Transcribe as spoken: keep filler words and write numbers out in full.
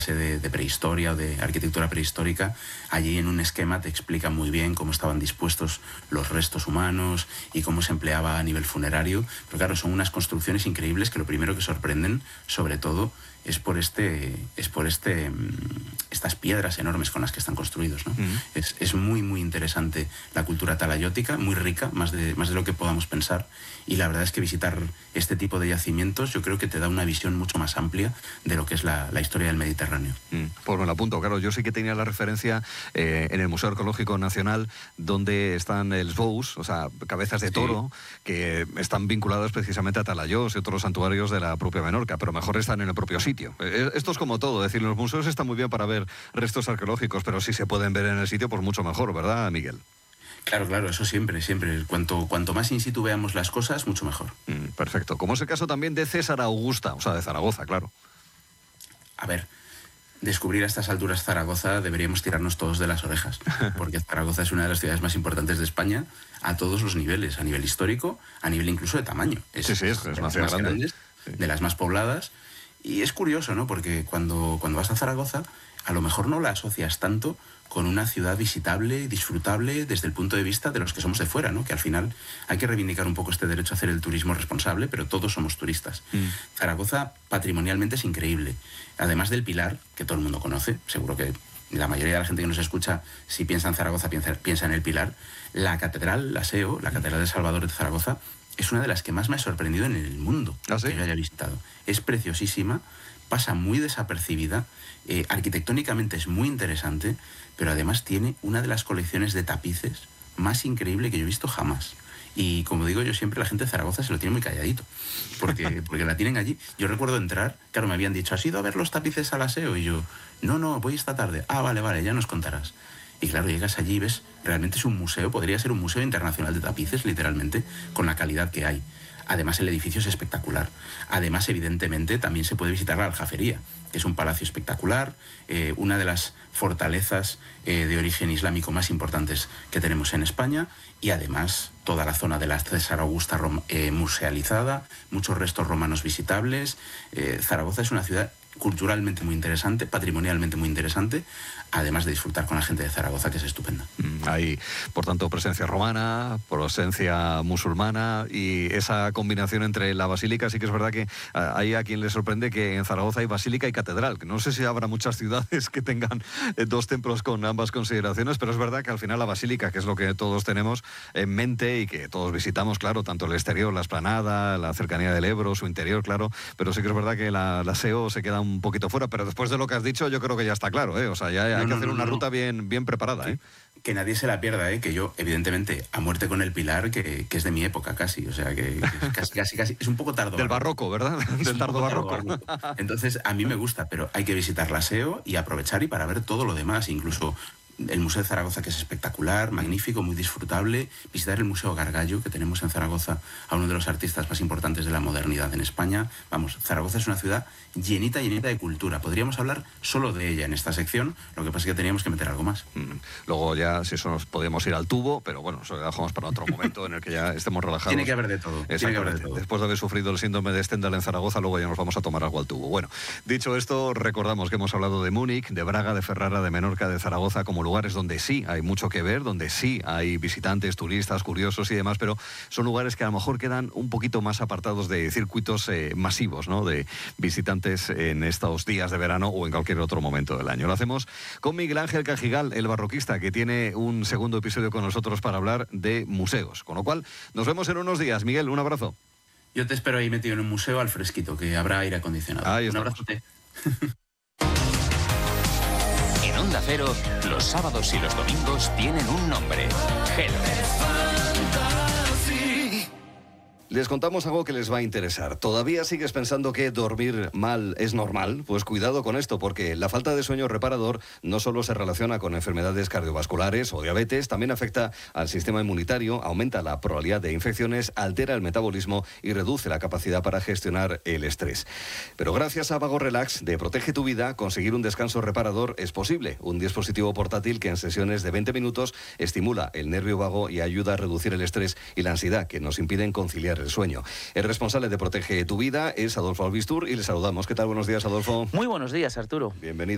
De, de prehistoria o de arquitectura prehistórica, allí en un esquema te explica muy bien cómo estaban dispuestos los restos humanos y cómo se empleaba a nivel funerario. Pero claro, son unas construcciones increíbles que lo primero que sorprenden, sobre todo, es por este es por este estas piedras enormes con las que están construidos, ¿no? Uh-huh. es, es muy muy interesante la cultura talayótica, muy rica, más de, más de lo que podamos pensar, y la verdad es que visitar este tipo de yacimientos yo creo que te da una visión mucho más amplia de lo que es la, la historia del Mediterráneo. Mm, pues me lo apunto, claro, yo sí que tenía la referencia eh, en el Museo Arqueológico Nacional, donde están els bous, o sea, cabezas de toro, sí, que están vinculadas precisamente a Talayós y otros santuarios de la propia Menorca, pero mejor están en el propio sitio. Esto es como todo, es decir, los museos están muy bien para ver restos arqueológicos, pero si se pueden ver en el sitio, pues mucho mejor, ¿verdad, Miguel? Claro, claro, eso siempre, siempre. Cuanto, cuanto más in situ veamos las cosas, mucho mejor. Mm, perfecto. Como es el caso también de César Augusta, o sea, de Zaragoza, claro. A ver, descubrir a estas alturas Zaragoza deberíamos tirarnos todos de las orejas, porque Zaragoza es una de las ciudades más importantes de España a todos los niveles, a nivel histórico, a nivel incluso de tamaño. Es, sí, sí, es, es una ciudad grande. Grandes, sí. De las más pobladas. Y es curioso, ¿no? Porque cuando, cuando vas a Zaragoza, a lo mejor no la asocias tanto con una ciudad visitable, disfrutable desde el punto de vista de los que somos de fuera, ¿no? Que al final hay que reivindicar un poco este derecho a hacer el turismo responsable, pero todos somos turistas. Mm. Zaragoza patrimonialmente es increíble. Además del Pilar, que todo el mundo conoce, seguro que la mayoría de la gente que nos escucha, si piensa en Zaragoza, piensa, piensa en el Pilar. La catedral, la S E O, la Catedral de Salvador de Zaragoza, es una de las que más me ha sorprendido en el mundo. ¿Ah, sí? Que yo haya visitado. Es preciosísima, pasa muy desapercibida, eh, arquitectónicamente es muy interesante, pero además tiene una de las colecciones de tapices más increíble que yo he visto jamás. Y como digo yo siempre, la gente de Zaragoza se lo tiene muy calladito, porque, porque la tienen allí. Yo recuerdo entrar, claro, me habían dicho, ¿has ido a ver los tapices a la S E O? Y yo, no, no, voy esta tarde. Ah, vale, vale, ya nos contarás. Y claro, llegas allí y ves, realmente es un museo, podría ser un museo internacional de tapices, literalmente, con la calidad que hay. Además, el edificio es espectacular. Además, evidentemente, también se puede visitar la Aljafería, que es un palacio espectacular, eh, una de las fortalezas eh, de origen islámico más importantes que tenemos en España, y además toda la zona de la César Augusta eh, musealizada, muchos restos romanos visitables. Eh, Zaragoza es una ciudad culturalmente muy interesante, patrimonialmente muy interesante, además de disfrutar con la gente de Zaragoza, que es estupenda. Hay, por tanto, presencia romana, presencia musulmana, y esa combinación entre la basílica, sí que es verdad que hay a quien le sorprende que en Zaragoza hay basílica y catedral, que no sé si habrá muchas ciudades que tengan dos templos con ambas consideraciones, pero es verdad que al final la basílica, que es lo que todos tenemos en mente y que todos visitamos, claro, tanto el exterior, la explanada, la cercanía del Ebro, su interior, claro, pero sí que es verdad que la, la S E O se queda un poquito fuera, pero después de lo que has dicho yo creo que ya está claro, ¿eh? O sea, ya hay no, que no, hacer no, una no, ruta bien, bien preparada, ¿eh? Que, que nadie se la pierda, ¿eh? Que yo, evidentemente, a muerte con el Pilar, que, que es de mi época casi, o sea, que, que casi, casi, casi, es un poco tardo. Del barroco, ¿verdad? Del tardo barroco. barroco. Entonces, a mí me gusta, pero hay que visitar la S E O y aprovechar y para ver todo lo demás, incluso el Museo de Zaragoza, que es espectacular, magnífico, muy disfrutable. Visitar el Museo Gargallo, que tenemos en Zaragoza a uno de los artistas más importantes de la modernidad en España. Vamos, Zaragoza es una ciudad llenita, llenita de cultura. Podríamos hablar solo de ella en esta sección, lo que pasa es que teníamos que meter algo más. Mm. Luego ya, si eso nos podemos ir al tubo, pero bueno, eso lo dejamos para otro momento en el que ya estemos relajados. Tiene que haber de todo. Tiene que haber de todo. Después de haber sufrido el síndrome de Stendhal en Zaragoza, luego ya nos vamos a tomar algo al tubo. Bueno, dicho esto, recordamos que hemos hablado de Múnich, de Braga, de Ferrara, de Menorca, de Zaragoza, como lugares donde sí hay mucho que ver, donde sí hay visitantes, turistas, curiosos y demás, pero son lugares que a lo mejor quedan un poquito más apartados de circuitos eh, masivos, ¿no? De visitantes en estos días de verano o en cualquier otro momento del año. Lo hacemos con Miguel Ángel Cajigal, el barroquista, que tiene un segundo episodio con nosotros para hablar de museos. Con lo cual, nos vemos en unos días. Miguel, un abrazo. Yo te espero ahí metido en un museo al fresquito, que habrá aire acondicionado. Ahí un estamos. abrazote. En Onda Cero, los sábados y los domingos tienen un nombre: Hello. Les contamos algo que les va a interesar. ¿Todavía sigues pensando que dormir mal es normal? Pues cuidado con esto, porque la falta de sueño reparador no solo se relaciona con enfermedades cardiovasculares o diabetes, también afecta al sistema inmunitario, aumenta la probabilidad de infecciones, altera el metabolismo y reduce la capacidad para gestionar el estrés. Pero gracias a Vago Relax de Protege tu Vida, conseguir un descanso reparador es posible. Un dispositivo portátil que en sesiones de veinte minutos estimula el nervio vago y ayuda a reducir el estrés y la ansiedad que nos impiden conciliar el sueño. El responsable de Protege tu Vida es Adolfo Albistur y le saludamos. ¿Qué tal? Buenos días, Adolfo. Muy buenos días, Arturo. Bienvenido.